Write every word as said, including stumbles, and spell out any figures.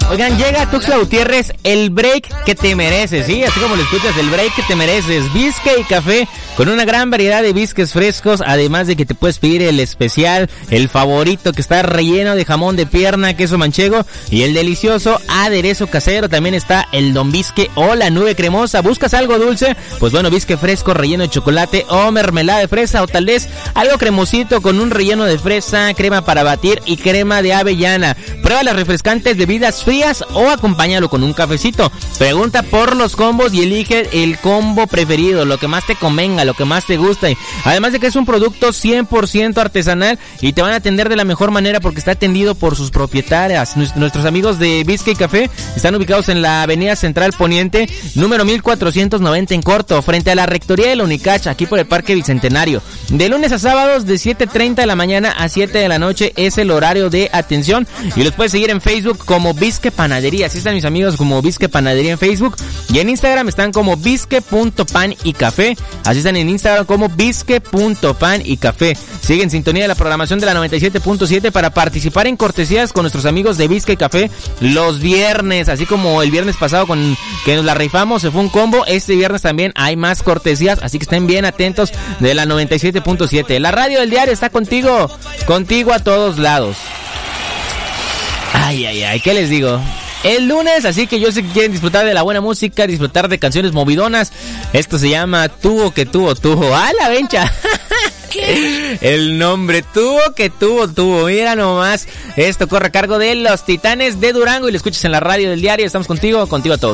Oigan, llega Tuxtla Gutiérrez, el break que te mereces, ¿sí? Así como lo escuchas, el break que te mereces. Bisque y café con una gran variedad de bisques frescos, además de que te puedes pedir el especial, el favorito que está relleno de jamón de pierna, queso manchego y el delicioso aderezo casero. También está el Don Bisque o la nube cremosa. ¿Buscas algo dulce? Pues bueno, bisque fresco relleno de chocolate o mermelada de fresa, o tal vez algo cremosito con un relleno de fresa, crema para batir y crema de avellana. Prueba las refrescantes bebidas frías o acompáñalo con un cafecito. Pregunta por los combos y elige el combo preferido, lo que más te convenga, lo que más te gusta. Además de que es un producto cien por ciento artesanal y te van a atender de la mejor manera porque está atendido por sus propietarias. Nuestros amigos de Bisque y Café están ubicados en la avenida Central Poniente, número mil cuatrocientos noventa en Corto, frente a la Rectoría de la Unicach, aquí por el Parque Bicentenario. De lunes a sábados de siete treinta de la mañana a siete de la noche es el horario de atención, y los puedes seguir en Facebook como Bisque Panadería. Así están mis amigos, como Bisque Panadería en Facebook, y en Instagram están como bisque punto pan y café. Así están en Instagram como bisque punto pan y café. Sigue en sintonía de la programación de la noventa y siete punto siete para participar en cortesías con nuestros amigos de Bisque y Café los viernes, así como el viernes pasado con que nos la rifamos, se fue un combo. Este viernes también hay más cortesías, así que estén bien atentos de la noventa y siete punto siete. La radio del diario está contigo, contigo a todos lados. Ay, ay, ay, ¿qué les digo? El lunes, así que yo sé que quieren disfrutar de la buena música, disfrutar de canciones movidonas. Esto se llama Tuvo que tuvo, tuvo. ¡Ah, la vencha! ¿Qué? El nombre Tuvo que tuvo, tuvo. Mira nomás. Esto corre a cargo de los Titanes de Durango y lo escuchas en la radio del diario. Estamos contigo, contigo a todos.